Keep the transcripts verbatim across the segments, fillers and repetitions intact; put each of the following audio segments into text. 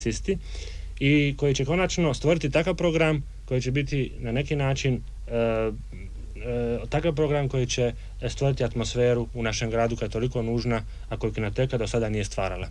cisti i koji će konačno stvoriti takav program koji će biti na neki način e, e, takav program koji će stvoriti atmosferu u našem gradu koja je toliko nužna, a koju Kinoteka do sada nije stvarala.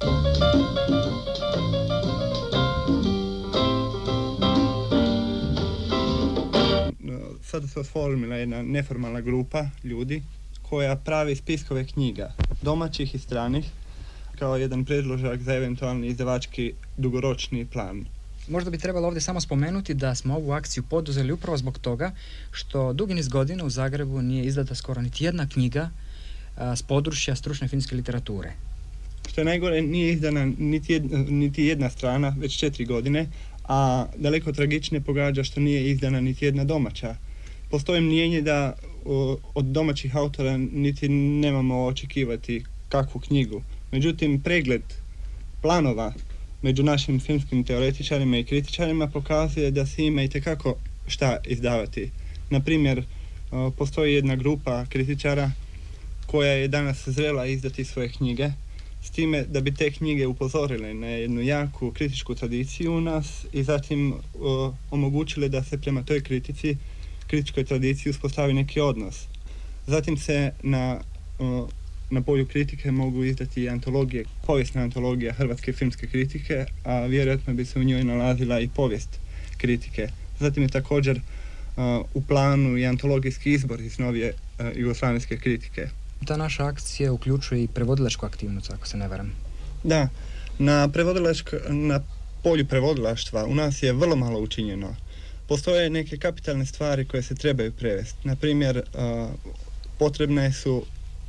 Sada se oformila jedna neformalna grupa ljudi koja pravi spiskove knjiga, domaćih i stranih, kao jedan predložak za eventualni izdavački dugoročni plan. Možda bi trebalo ovdje samo spomenuti da smo ovu akciju poduzeli upravo zbog toga što dugi niz godina u Zagrebu nije izdata skoro niti jedna knjiga a, s područja stručne filmske literature. Što je najgore, nije izdana niti jedna, niti jedna strana već četiri godine, a daleko tragičnije pogađa što nije izdana niti jedna domaća. Postoji mnijenje da o, od domaćih autora niti nemamo očekivati kakvu knjigu. Međutim, pregled planova među našim filmskim teoretičarima i kritičarima pokazuje da se ima itekako šta izdavati. Na primjer, postoji jedna grupa kritičara koja je danas zrela izdati svoje knjige, s time da bi te knjige upozorile na jednu jaku kritičku tradiciju u nas i zatim o, omogućile da se prema toj kritici, kritičkoj tradiciji uspostavi neki odnos. Zatim se na o, Na polju kritike mogu izdati i antologije, povijesna antologija hrvatske filmske kritike, a vjerojatno bi se u njoj nalazila i povijest kritike. Zatim je također uh, u planu i antologijski izbor iz novije uh, jugoslavenske kritike. Ta naša akcija uključuje i prevodilačku aktivnost, ako se ne varam. Da, na, na polju prevodilaštva u nas je vrlo malo učinjeno. Postoje neke kapitalne stvari koje se trebaju prevesti. Na primjer, uh, potrebne su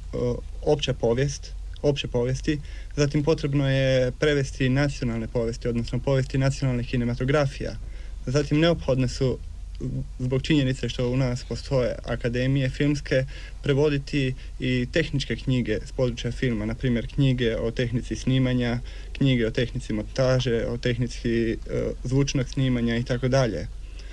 opća povijest, opće povijesti, zatim potrebno je prevesti nacionalne povijesti, odnosno povijesti nacionalnih kinematografija. Zatim neophodne su, zbog činjenice što u nas postoje akademije filmske, prevoditi i tehničke knjige s područja filma, na primjer knjige o tehnici snimanja, knjige o tehnici montaže, o tehnici uh, zvučnog snimanja i tako dalje.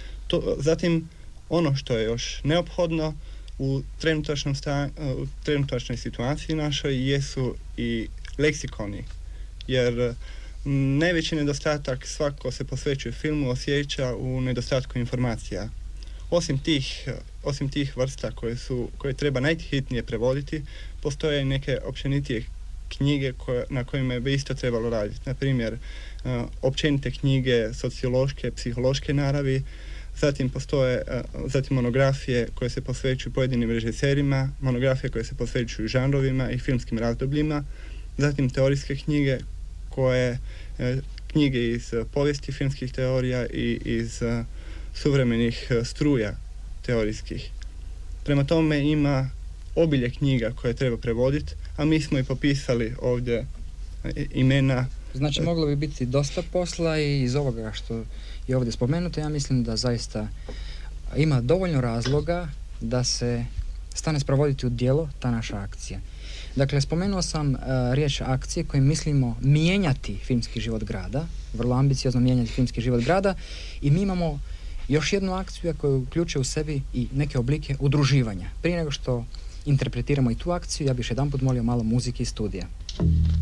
Zatim, ono što je još neophodno u trenutačnom sta, u trenutačnoj situaciji našoj jesu i leksikoni, jer najveći nedostatak svako se posvećuje filmu osjeća u nedostatku informacija. Osim tih, osim tih vrsta koje, su, koje treba najhitnije prevoditi, postoje neke općenitije knjige koje, na kojima bi isto trebalo raditi. Na primjer, općenite knjige sociološke, psihološke naravi. Zatim postoje zatim monografije koje se posvećuju pojedinim režiserima, monografije koje se posvećuju žanrovima i filmskim razdobljima, zatim teorijske knjige koje knjige iz povijesti filmskih teorija i iz suvremenih struja teorijskih. Prema tome ima obilje knjiga koje treba prevoditi, a mi smo i popisali ovdje imena. Znači moglo bi biti dosta posla i iz ovoga što je ovdje spomenuto, ja mislim da zaista ima dovoljno razloga da se stane sprovoditi u djelo ta naša akcija. Dakle, spomenuo sam uh, riječ akcije kojim mislimo mijenjati filmski život grada, vrlo ambiciozno mijenjati filmski život grada, i mi imamo još jednu akciju koja uključuje u sebi i neke oblike udruživanja. Prije nego što interpretiramo i tu akciju, ja bih još jedanput molio malo muzike iz studija.